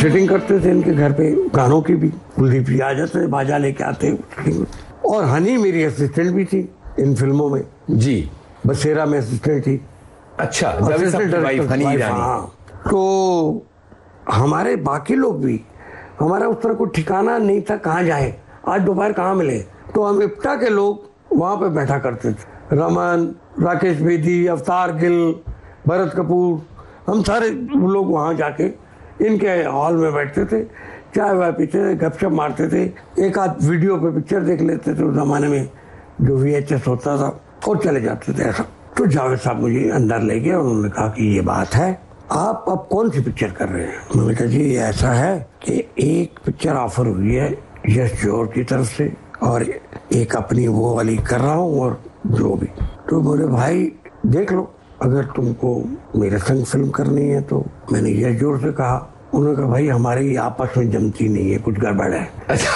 Setting करते थे इनके घर पे गानों की भी। कुलदीप जी आ जाते, बाजा लेके आते। और हनी मेरी असिस्टेंट भी थी इन फिल्मों में जी। बसेरा में असिस्टेंट थी। अच्छा, हनी ईरानी। हाँ, तो हमारे बाकी लोग भी, हमारा उस तरह कोई ठिकाना नहीं था कहाँ जाए, आज दोपहर कहाँ मिले। तो हम इप्टा के लोग वहां पे बैठा करते थे, रमन, राकेश बेदी, अवतार गिल, भरत कपूर, हम सारे लोग वहां जाके इनके हॉल में बैठते थे, चाय वाय पीते थे, गपशप मारते थे, एक आध वीडियो पे पिक्चर देख लेते थे उस जमाने में जो VHS होता था, और चले जाते थे ऐसा। तो जावेद साहब मुझे अंदर ले गए और उन्होंने कहा कि ये बात है, आप अब कौन सी पिक्चर कर रहे हैं। मैंने कहा जी ऐसा है कि एक पिक्चर ऑफर हुई है यश जौहर की तरफ से और एक अपनी वो वाली कर रहा हूँ और जो भी। तो बोले भाई देख लो, अगर तुमको मेरे संग फिल्म करनी है तो। मैंने यश जौहर से कहा, उन्होंने कहा भाई हमारी आपस में जमती नहीं है, कुछ गड़बड़ है।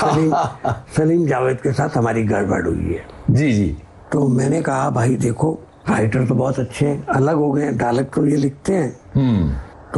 सलीम जावेद के साथ हमारी गड़बड़ हुई है। जी जी। तो मैंने कहा भाई देखो, राइटर तो बहुत अच्छे हैं, अलग हो गए, डायलॉग तो ये लिखते हैं,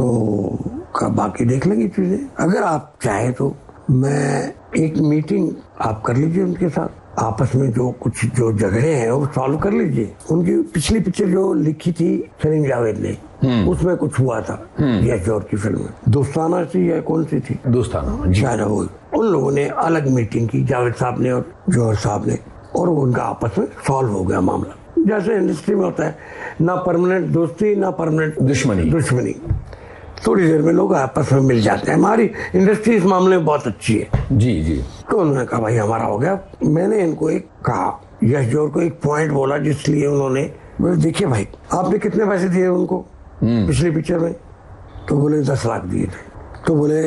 तो बाकी देख लेंगे चीजें। अगर आप चाहे तो मैं एक मीटिंग आप कर लीजिए उनके साथ, आपस में जो कुछ जो झगड़े हैं वो सॉल्व कर लीजिए। उनकी पिछली पिक्चर जो लिखी थी सलीम जावेद ने, उसमें कुछ हुआ था यश जौहर की फिल्म में, दोस्ताना थी या कौन सी थी, दोस्ताना शायद वो। उन लोगों ने अलग मीटिंग की, जावेद साहब ने और जौहर साहब ने, और उनका आपस में सॉल्व हो गया मामला। जैसे इंडस्ट्री में होता है, ना परमानेंट दोस्ती ना परमानेंट दुश्मनी। थोड़ी देर में लोग आपस में मिल जाते हैं। हमारी इंडस्ट्री इस मामले में बहुत अच्छी है। जी जी। तो उन्होंने कहा भाई हमारा हो गया। मैंने इनको एक कहा, यश जौहर को एक पॉइंट बोला जिसलिए उन्होंने, देखिए भाई आपने कितने पैसे दिए उनको पिछली पिक्चर में। तो बोले 10 लाख दिए थे। तो बोले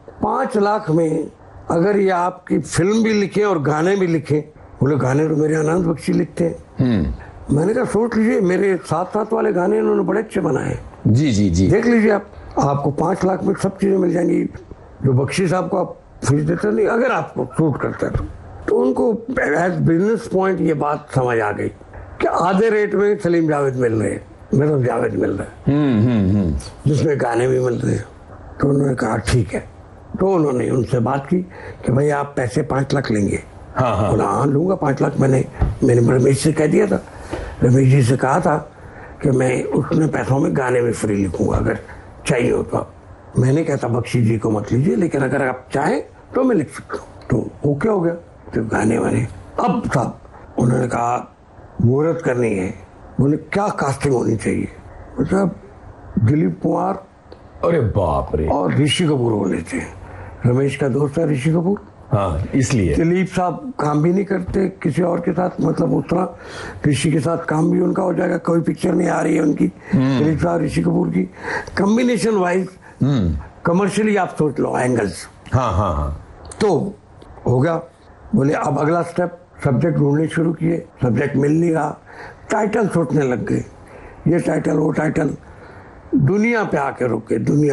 5 लाख में अगर ये आपकी फिल्म भी लिखे और गाने भी लिखे। बोले गाने तो मेरे आनंद बख्शी लिखते हैं। मैंने कहा सोच लीजिए, मेरे साथ वाले गाने इन्होंने बड़े अच्छे बनाए। जी जी जी, देख लीजिए आप, आपको 5 लाख में सब चीजें मिल जाएंगी जो बख्शी साहब को आप फीस देते नहीं, अगर आपको सूट करता है तो उनको एज बिजनेस पॉइंट ये बात समझ आ गई कि आधे रेट में सलीम जावेद मिल रहे हैं, मेरा जावेद मिल रहा है, जिसमें गाने भी मिल रहे हैं। तो उन्होंने कहा ठीक है। तो उन्होंने उनसे बात की कि भाई आप पैसे 5 लाख लेंगे। बोला हाँ लूंगा 5 लाख। मैंने रमेश से कह दिया था, रमेश जी से कहा था कि मैं उतने पैसों में गाने में फ्री लिखूंगा, अगर चाहिए हो तो। मैंने कहता बख्शी जी को मत लीजिए, लेकिन अगर आप चाहें तो मैं लिख सकता हूँ। तो ओके हो गया। तो गाने वाने अब साहब उन्होंने कहा मुहूर्त करनी है। बोले क्या कास्टिंग होनी चाहिए। मतलब दिलीप कुमार, अरे बाप रे, और ऋषि कपूर बोले थे। रमेश का दोस्त है ऋषि कपूर, हाँ इसलिए। दिलीप साहब काम भी नहीं करते किसी और के साथ, मतलब उस तरह ऋषि के साथ काम भी उनका हो जाएगा। कोई पिक्चर नहीं आ रही है उनकी दिलीप साहब ऋषि कपूर की। कॉम्बिनेशन वाइज कमर्शियली आप सोच लो एंगल्स। हाँ। तो हो गया। बोले अब अगला स्टेप, सब्जेक्ट ढूंढने शुरू किए, सब्जेक्ट मिल नहीं रहा, टाइटल सोचने लग गए, ये टाइटल वो टाइटल, दुनिया पे आके रुके, दुनिया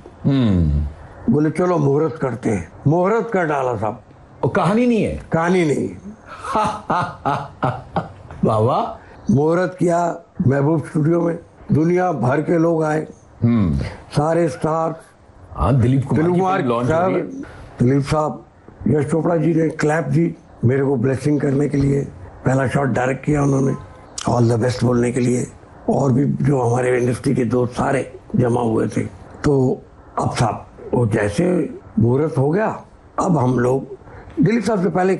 टाइटल। बोले चलो मुहूर्त करते हैं। मुहूर्त कर डाला साहब। और कहानी नहीं है, कहानी नहीं। बाबा मुहूर्त किया महबूब स्टूडियो में, दुनिया भर के लोग आए, सारे स्टार। दिलीप कुमार साहब, दिलीप साहब, यश चोपड़ा जी ने क्लैप दी मेरे को ब्लेसिंग करने के लिए। पहला शॉट डायरेक्ट किया उन्होंने, ऑल द बेस्ट बोलने के लिए। और भी जो हमारे इंडस्ट्री के दोस्त सारे जमा हुए थे। तो अब साहब वो जैसे मुहूर्त हो गया, अब हम लोग दिलीप साहब से पहले